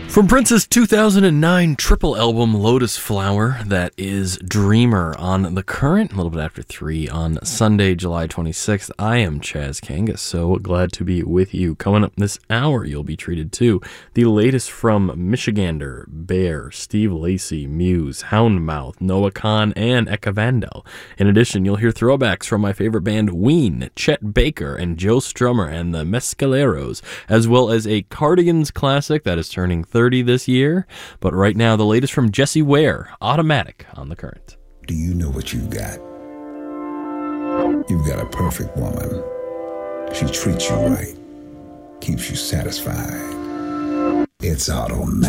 From Prince's 2009 triple album Lotus Flower, that is Dreamer on The Current, a little bit after 3 on Sunday, July 26th. I am Chaz Kangas, so glad to be with you. Coming up this hour, you'll be treated to the latest from Michigander, Bear, Steve Lacy, Muse, Houndmouth, Noah Kahan, and Eka Vandal. In addition, you'll hear throwbacks from my favorite band Ween, Chet Baker, and Joe Strummer and the Mescaleros, as well as a Cardigans classic that is turning 30 this year. But right now, the latest from Jessie Ware, Automatic on The Current. Do you know what you've got? You've got a perfect woman. She treats you right, keeps you satisfied. It's Automatic.